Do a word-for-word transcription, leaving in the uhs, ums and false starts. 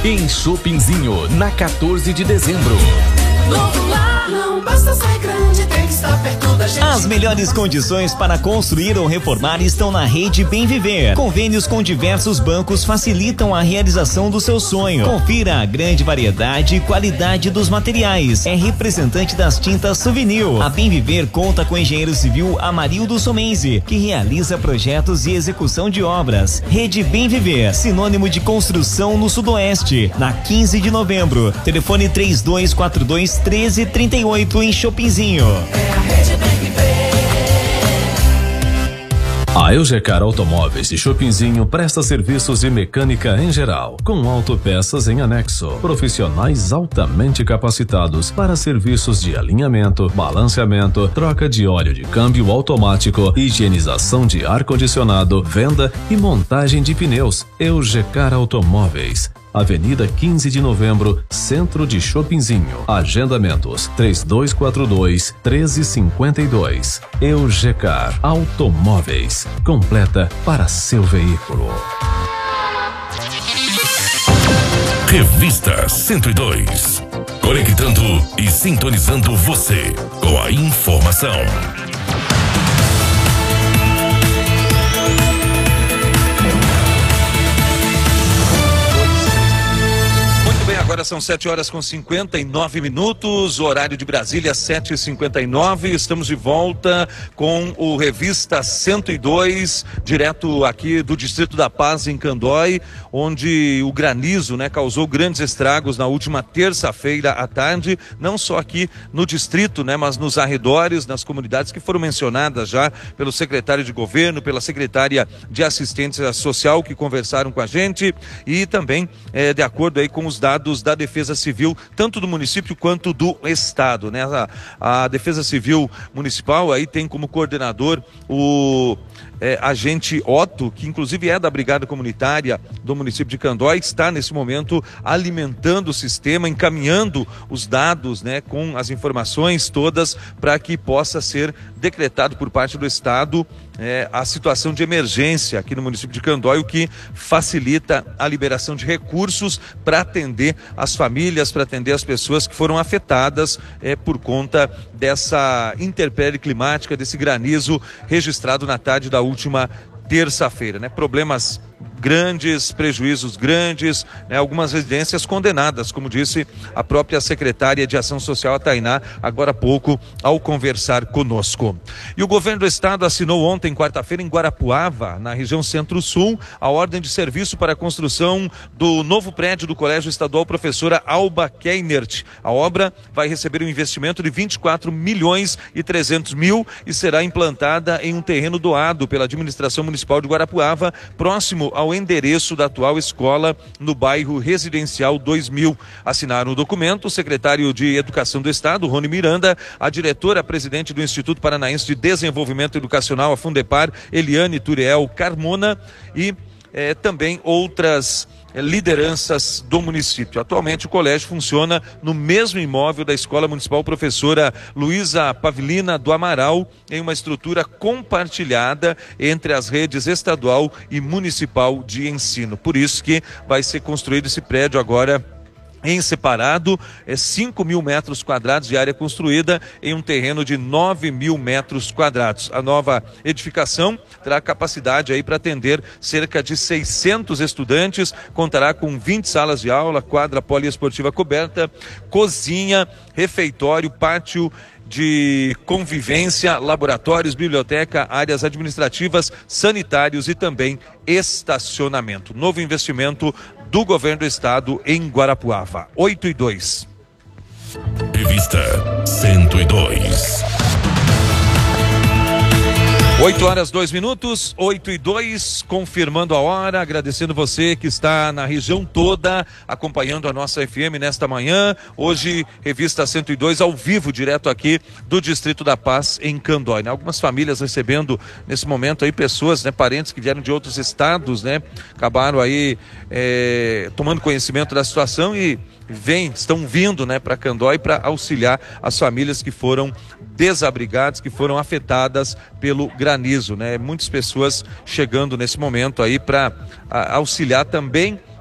Em Shoppingzinho, na quatorze de dezembro. Novo lar, não basta ser grande, tem que estar perto da gente. As melhores condições para construir ou reformar estão na Rede Bem Viver. Convênios com diversos bancos facilitam a realização do seu sonho. Confira a grande variedade e qualidade dos materiais. É representante das tintas Souvenir. A Bem Viver conta com o engenheiro civil Amarildo Somenzi, que realiza projetos e execução de obras. Rede Bem Viver, sinônimo de construção no Sudoeste. Na quinze de novembro. Telefone três dois quatro dois, um três três oito em Shoppingzinho. É a Rede Bem Viver. A Eugecar Automóveis de Shoppingzinho presta serviços de mecânica em geral, com autopeças em anexo, profissionais altamente capacitados para serviços de alinhamento, balanceamento, troca de óleo de câmbio automático, higienização de ar-condicionado, venda e montagem de pneus. Eugecar Automóveis, Avenida quinze de novembro, centro de Shoppingzinho. Agendamentos três dois quatro dois, um três cinco dois. Eugecar Automóveis, completa para seu veículo. Revista cento e dois. Conectando e sintonizando você com a informação. Agora são sete horas com cinquenta e nove minutos, o horário de Brasília sete e cinquenta e nove. Estamos de volta com o Revista cento e dois, direto aqui do Distrito da Paz, em Candói, onde o granizo, né, causou grandes estragos na última terça-feira à tarde, não só aqui no distrito, né, mas nos arredores, nas comunidades que foram mencionadas já pelo secretário de governo, pela secretária de assistência social, que conversaram com a gente, e também é, de acordo aí com os dados da Defesa Civil, tanto do município quanto do estado, né? A, a Defesa Civil Municipal aí tem como coordenador o é, agente Otto, que inclusive é da Brigada Comunitária do município de Candói, está nesse momento alimentando o sistema, encaminhando os dados, né, com as informações todas para que possa ser decretado por parte do estado É, a situação de emergência aqui no município de Candói, o que facilita a liberação de recursos para atender as famílias, para atender as pessoas que foram afetadas é, por conta dessa intempérie climática, desse granizo registrado na tarde da última terça-feira, né? Problemas grandes, prejuízos grandes, né? Algumas residências condenadas, como disse a própria secretária de Ação Social, a Tainá, agora há pouco, ao conversar conosco. E o governo do estado assinou ontem, quarta-feira, em Guarapuava, na região Centro-Sul, a ordem de serviço para a construção do novo prédio do Colégio Estadual Professora Alba Keinert. A obra vai receber um investimento de vinte e quatro milhões e trezentos mil e será implantada em um terreno doado pela administração municipal de Guarapuava, próximo ao endereço da atual escola no bairro Residencial dois mil. Assinaram o documento o secretário de Educação do Estado, Rony Miranda, a diretora-presidente do Instituto Paranaense de Desenvolvimento Educacional, a Fundepar, Eliane Turiel Carmona, e eh, também outras lideranças do município. Atualmente o colégio funciona no mesmo imóvel da Escola Municipal Professora Luísa Pavilina do Amaral, em uma estrutura compartilhada entre as redes estadual e municipal de ensino. Por isso que vai ser construído esse prédio agora em separado, é cinco mil metros quadrados de área construída em um terreno de nove mil metros quadrados. A nova edificação terá capacidade aí para atender cerca de seiscentos estudantes, contará com vinte salas de aula, quadra poliesportiva coberta, cozinha, refeitório, pátio de convivência, laboratórios, biblioteca, áreas administrativas, sanitários e também estacionamento. Novo investimento do governo do estado em Guarapuava. oito e dois. Revista cento e dois. oito horas, dois minutos, oito e dois, confirmando a hora, agradecendo você que está na região toda, acompanhando a nossa F M nesta manhã. Hoje, Revista cento e dois, ao vivo, direto aqui do Distrito da Paz, em Candói, né? Algumas famílias recebendo, nesse momento, aí pessoas, né, parentes que vieram de outros estados, né? Acabaram aí é, tomando conhecimento da situação e vem, estão vindo, né, para Candói para auxiliar as famílias que foram desabrigadas, que foram afetadas pelo granizo, né? Muitas pessoas chegando nesse momento aí para auxiliar também